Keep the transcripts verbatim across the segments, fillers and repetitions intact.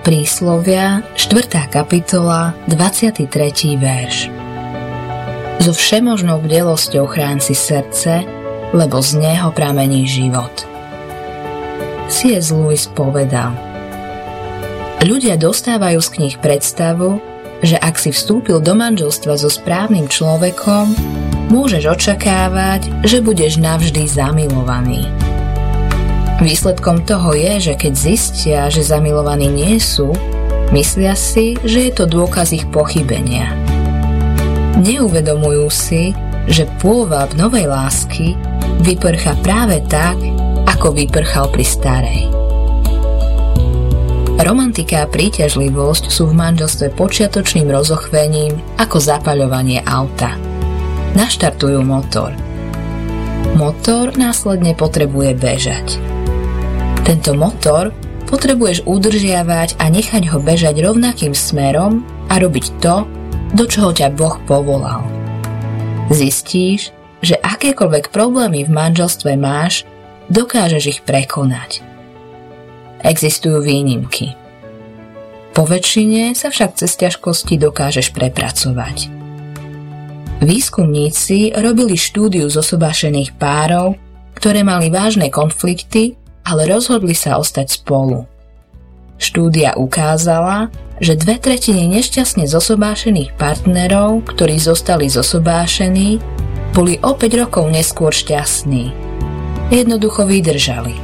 Príslovia, štvrtá kapitola, dvadsiaty tretí verš. So všemožnou bdelosťou chráň si srdce, lebo z neho pramení život. C S. Lewis povedal: ľudia dostávajú z kníh predstavu, že ak si vstúpil do manželstva so správnym človekom, môžeš očakávať, že budeš navždy zamilovaný. Výsledkom toho je, že keď zistia, že zamilovaní nie sú, myslia si, že je to dôkaz ich pochybenia. Neuvedomujú si, že pôvab novej lásky vyprchá práve tak, ako vyprchal pri starej. Romantika a príťažlivosť sú v manželstve počiatočným rozochvením ako zapaľovanie auta. Naštartujú motor. Motor následne potrebuje bežať. Tento motor potrebuješ udržiavať a nechať ho bežať rovnakým smerom a robiť to, do čoho ťa Boh povolal. Zistíš, že akékoľvek problémy v manželstve máš, dokážeš ich prekonať. Existujú výnimky. Po väčšine sa však cez ťažkosti dokážeš prepracovať. Výskumníci robili štúdiu zosobášených párov, ktoré mali vážne konflikty, ale rozhodli sa ostať spolu. Štúdia ukázala, že dve tretiny nešťastne zosobášených partnerov, ktorí zostali zosobášení, boli o päť rokov neskôr šťastní. Jednoducho vydržali.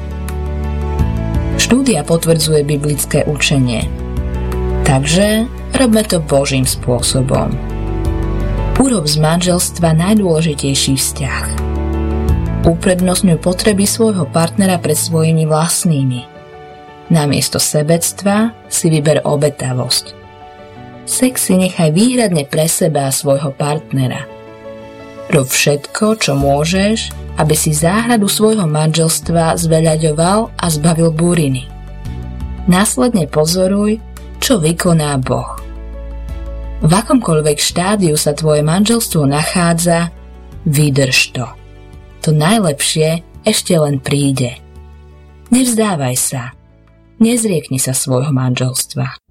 Štúdia potvrdzuje biblické učenie. Takže robme to Božím spôsobom. Urob z manželstva najdôležitejší vzťah. Uprednostňuj potreby svojho partnera pred svojimi vlastnými. Namiesto sebectva si vyber obetavosť. Sex si nechaj výhradne pre seba a svojho partnera. Rob všetko, čo môžeš, aby si záhradu svojho manželstva zveľaďoval a zbavil buriny. Následne pozoruj, čo vykoná Boh. V akomkoľvek štádiu sa tvoje manželstvo nachádza, vydrž to. To najlepšie ešte len príde. Nevzdávaj sa. Nezriekni sa svojho manželstva.